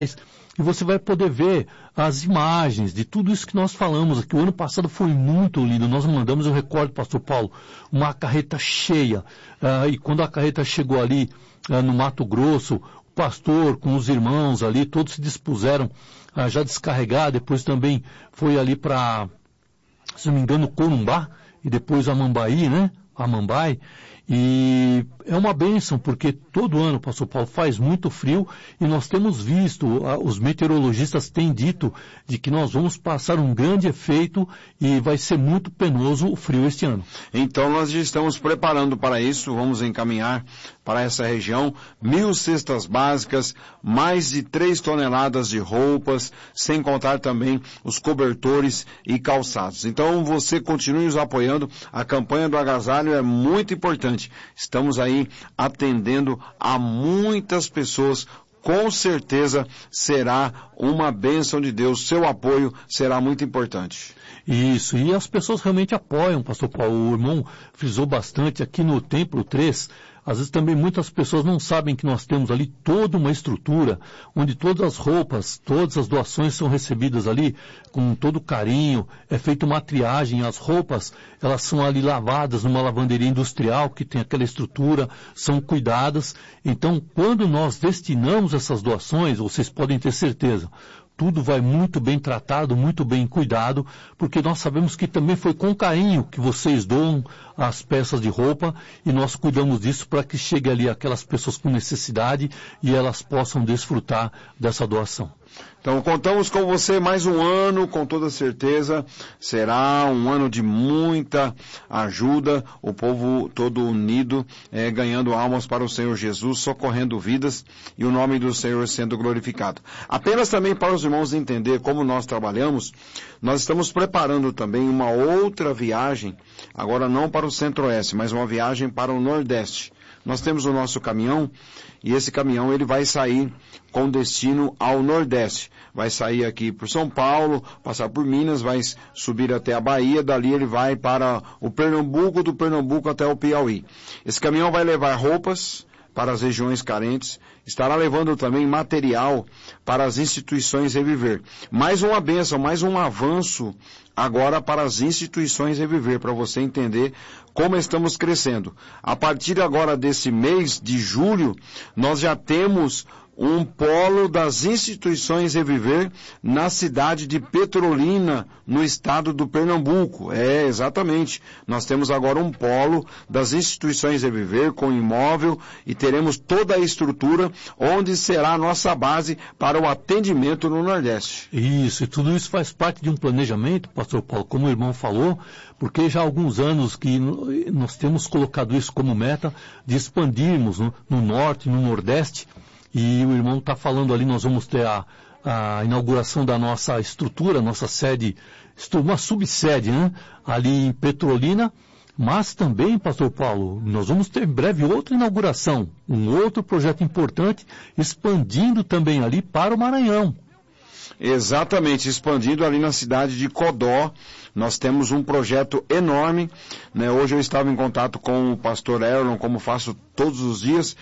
E você vai poder ver as imagens de tudo isso que nós falamos aqui. O ano passado foi muito lindo. Nós mandamos, eu recordo, pastor Paulo, uma carreta cheia. E quando a carreta chegou ali no Mato Grosso, o pastor com os irmãos ali, todos se dispuseram a já descarregar. Depois também foi ali para, se não me engano, Corumbá e depois a Mambaí, né? A Mambai. E é uma bênção, porque todo ano, pastor Paulo, faz muito frio e nós temos visto, os meteorologistas têm dito de que nós vamos passar um grande efeito e vai ser muito penoso o frio este ano. Então nós já estamos preparando para isso, vamos encaminhar para essa região 1.000 cestas básicas, mais de 3 toneladas de roupas, sem contar também os cobertores e calçados. Então você continue nos apoiando, a campanha do agasalho é muito importante. Estamos aí atendendo a muitas pessoas. Com certeza será uma bênção de Deus. Seu apoio será muito importante. Isso, e as pessoas realmente apoiam, pastor Paulo. O irmão frisou bastante aqui no Templo 3. Às vezes também muitas pessoas não sabem que nós temos ali toda uma estrutura, onde todas as roupas, todas as doações são recebidas ali com todo carinho, é feita uma triagem, as roupas, elas são ali lavadas numa lavanderia industrial que tem aquela estrutura, são cuidadas. Então, quando nós destinamos essas doações, vocês podem ter certeza, tudo vai muito bem tratado, muito bem cuidado, porque nós sabemos que também foi com carinho que vocês doam as peças de roupa e nós cuidamos disso para que chegue ali aquelas pessoas com necessidade e elas possam desfrutar dessa doação. Então, contamos com você mais um ano, com toda certeza. Será um ano de muita ajuda, o povo todo unido, ganhando almas para o Senhor Jesus, socorrendo vidas e o nome do Senhor sendo glorificado. Apenas também para os irmãos entender como nós trabalhamos, nós estamos preparando também uma outra viagem, agora não para o Centro-Oeste, mas uma viagem para o Nordeste. Nós temos o nosso caminhão e esse caminhão ele vai sair com destino ao Nordeste. Vai sair aqui por São Paulo, passar por Minas, vai subir até a Bahia, dali ele vai para o Pernambuco, do Pernambuco até o Piauí. Esse caminhão vai levar roupas para as regiões carentes, estará levando também material para as instituições Reviver. Mais uma bênção, mais um avanço agora para as instituições Reviver, para você entender como estamos crescendo. A partir agora desse mês de julho, nós já temos um polo das instituições Reviver na cidade de Petrolina, no estado do Pernambuco. Exatamente. Nós temos agora um polo das instituições Reviver com imóvel e teremos toda a estrutura onde será a nossa base para o atendimento no Nordeste. Isso, e tudo isso faz parte de um planejamento, pastor Paulo, como o irmão falou, porque já há alguns anos que nós temos colocado isso como meta de expandirmos no Norte e no Nordeste. E o irmão está falando ali, nós vamos ter a inauguração da nossa estrutura, nossa sede, uma subsede, né? Ali em Petrolina, mas também, pastor Paulo, nós vamos ter em breve outra inauguração, um outro projeto importante, expandindo também ali para o Maranhão. Exatamente, expandindo ali na cidade de Codó. Nós temos um projeto enorme, né? Hoje eu estava em contato com o pastor Erlon, como faço todos os dias,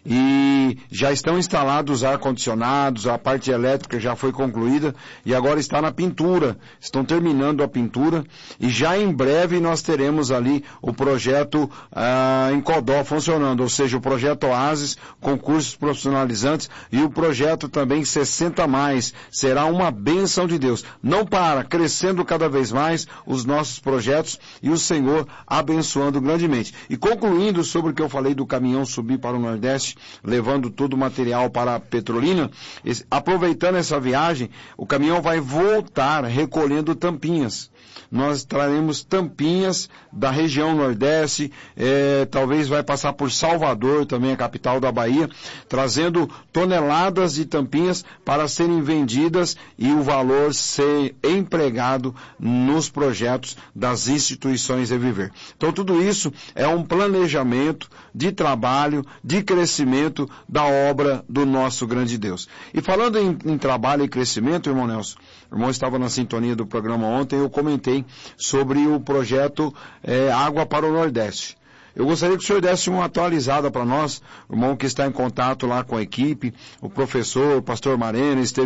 e já estão instalados ar-condicionados, a parte elétrica já foi concluída, e agora está na pintura, estão terminando a pintura, e já em breve nós teremos ali o projeto em Codó funcionando, ou seja, o projeto Oasis, com cursos profissionalizantes, e o projeto também 60+, será uma bênção de Deus. Não para, crescendo cada vez mais os nossos projetos e o Senhor abençoando grandemente. E concluindo sobre o que eu falei do caminhão subir para o Nordeste, levando todo o material para a Petrolina, aproveitando essa viagem, o caminhão vai voltar recolhendo tampinhas. Nós traremos tampinhas da região Nordeste, talvez vai passar por Salvador, também a capital da Bahia, trazendo toneladas de tampinhas para serem vendidas e o valor ser empregado nos projetos das instituições Reviver. Então tudo isso é um planejamento de trabalho, de crescimento da obra do nosso grande Deus. E falando em trabalho e crescimento, irmão Nelson, o irmão estava na sintonia do programa ontem, eu comentei sobre o projeto Água para o Nordeste. Eu gostaria que o senhor desse uma atualizada para nós, o irmão que está em contato lá com a equipe, o professor, o pastor Marena, esteve